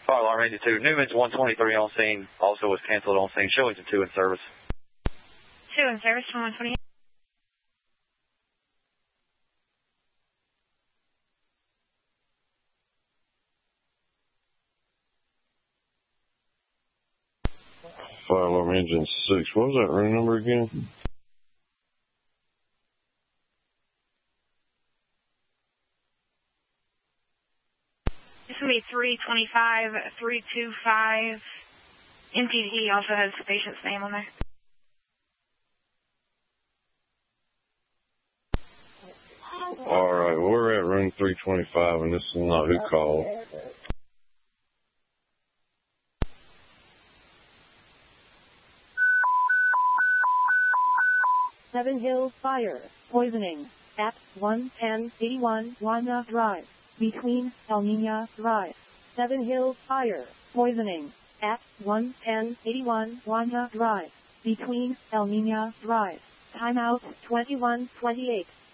Fire alarm engine 2. Newman's 123 on scene. Also was canceled on scene. Show engine 2 in service. 2 in service from 128. Fire alarm engine 6. What was that room number again? This will be 325, 325. MTD also has the patient's name on there. Alright, we're at room 325 and this is not who called. Seven Hills Fire, poisoning, at 11081 Wanda Drive, between El Nina Drive. Seven Hills Fire, poisoning, at 11081 Wanda Drive, between El Nina Drive. Timeout 2128.